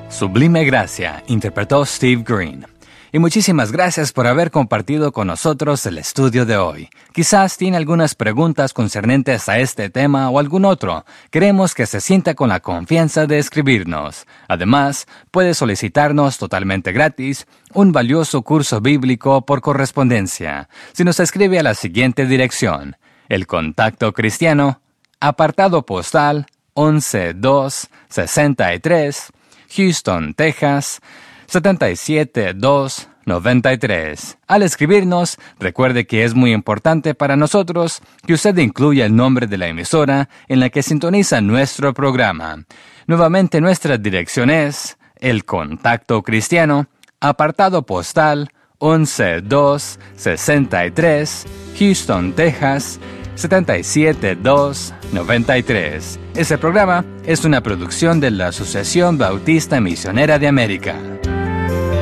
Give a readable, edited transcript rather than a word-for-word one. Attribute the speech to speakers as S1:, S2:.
S1: Sublime Gracia, interpretó Steve Green. Y muchísimas gracias por haber compartido con nosotros el estudio de hoy. Quizás tiene algunas preguntas concernientes a este tema o algún otro. Queremos que se sienta con la confianza de escribirnos. Además, puede solicitarnos totalmente gratis un valioso curso bíblico por correspondencia. Si nos escribe a la siguiente dirección: El Contacto Cristiano, apartado postal 11263, Houston, Texas 77293. Al escribirnos, recuerde que es muy importante para nosotros que usted incluya el nombre de la emisora en la que sintoniza nuestro programa. Nuevamente, nuestra dirección es El Contacto Cristiano, apartado postal 11263, Houston, Texas 77293. Este programa es una producción de la Asociación Bautista Misionera de América.